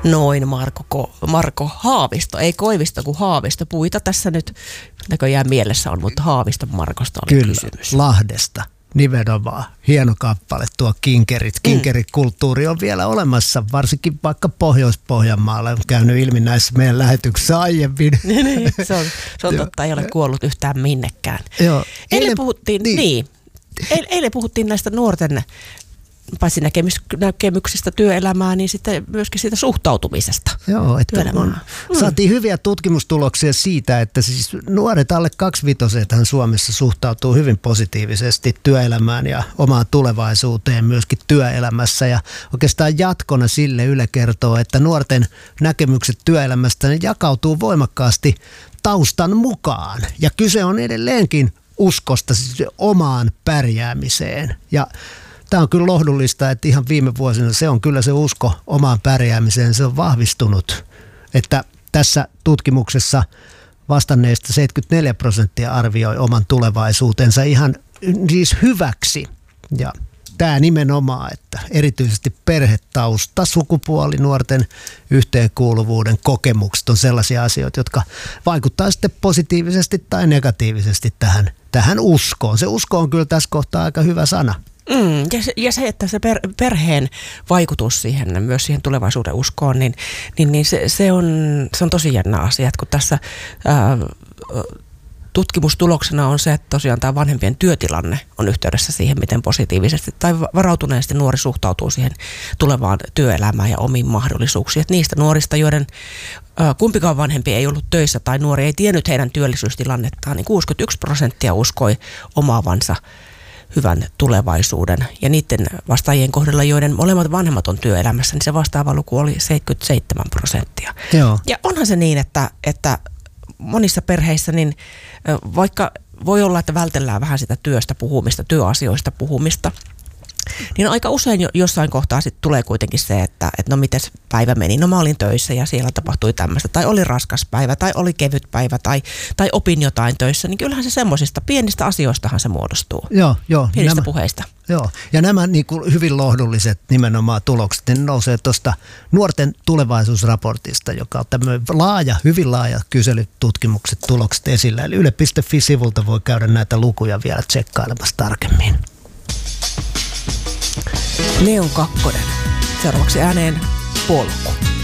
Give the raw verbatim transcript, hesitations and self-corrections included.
Noin, Marko, Marko Haavisto, ei Koivisto kuin Haavisto. Puita tässä nyt näköjään mielessä on, mutta Haaviston Markosta oli Kyllä, kysymys. Lahdesta. Nimenomaan. Hieno kappale tuo Kinkerit. Kinkerikulttuuri on vielä olemassa, varsinkin vaikka Pohjois-Pohjanmaalla. On käynyt ilmi näissä meidän lähetyksissä aiemmin. se on, se on totta, ei ole kuollut yhtään minnekään. Joo. Eilen, eilen puhuttiin, niin. Niin, eilen puhuttiin näistä nuorten paitsi näkemys, näkemyksistä työelämään, niin sitten myöskin siitä suhtautumisesta. Joo, että on, mm. saatiin hyviä tutkimustuloksia siitä, että siis nuoret alle kaksivitosethan Suomessa suhtautuu hyvin positiivisesti työelämään ja omaan tulevaisuuteen myöskin työelämässä. Ja oikeastaan jatkona sille Yle kertoo, että nuorten näkemykset työelämästä ne jakautuu voimakkaasti taustan mukaan. Ja kyse on edelleenkin uskosta siis omaan pärjäämiseen. Ja tämä on kyllä lohdullista, että ihan viime vuosina se on kyllä se usko omaan pärjäämiseen, se on vahvistunut. Että tässä tutkimuksessa vastanneista seitsemänkymmentäneljä prosenttia arvioi oman tulevaisuutensa ihan siis hyväksi. Ja tämä nimenomaan, että erityisesti perhetausta, sukupuoli, nuorten yhteenkuuluvuuden kokemukset on sellaisia asioita, jotka vaikuttaa sitten positiivisesti tai negatiivisesti tähän, tähän uskoon. Se usko on kyllä tässä kohtaa aika hyvä sana. Mm, ja, se, ja se, että se per, perheen vaikutus siihen, myös siihen tulevaisuuden uskoon, niin, niin, niin se, se, on, se on tosi jännä asia, että kun tässä ää, tutkimustuloksena on se, että tosiaan tämä vanhempien työtilanne on yhteydessä siihen, miten positiivisesti tai varautuneesti nuori suhtautuu siihen tulevaan työelämään ja omiin mahdollisuuksiin. Että niistä nuorista, joiden ää, kumpikaan vanhempi ei ollut töissä tai nuori ei tiennyt heidän työllisyystilannettaan, niin kuusikymmentäyksi prosenttia uskoi omaavansa hyvän tulevaisuuden. Ja niiden vastaajien kohdalla, joiden molemmat vanhemmat on työelämässä, niin se vastaava luku oli seitsemänkymmentäseitsemän prosenttia. Joo. Ja onhan se niin, että, että monissa perheissä, niin vaikka voi olla, että vältellään vähän sitä työstä puhumista, työasioista puhumista, niin aika usein jo, jossain kohtaa sitten tulee kuitenkin se, että, että no miten päivä meni, no mä olin töissä ja siellä tapahtui tämmöistä, tai oli raskas päivä, tai oli kevyt päivä, tai, tai opin jotain töissä, niin kyllähän se semmoisista pienistä asioistahan se muodostuu. Joo, joo. Pienistä nämä, puheista. Joo, ja nämä niin kuin hyvin lohdulliset nimenomaan tulokset, ne nousee tuosta nuorten tulevaisuusraportista, joka on tämmöinen laaja, hyvin laaja kyselytutkimukset, tulokset esillä. Eli yle piste fi-sivulta voi käydä näitä lukuja vielä tsekkailemassa tarkemmin. Neon kakkonen. Seuraavaksi ääneen Polku.